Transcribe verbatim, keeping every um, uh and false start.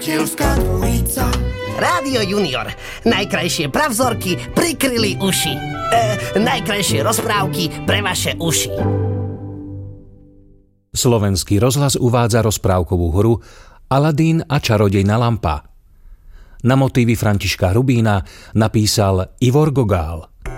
priateľská dvojica. Rádio Junior. Najkrajšie pravzorky prikryli uši. E, najkrajšie rozprávky pre vaše uši. Slovenský rozhlas uvádza rozprávkovú hru Aladín a čarodejná lampa. Na motívy Františka Hrubína napísal Ivor Gogál.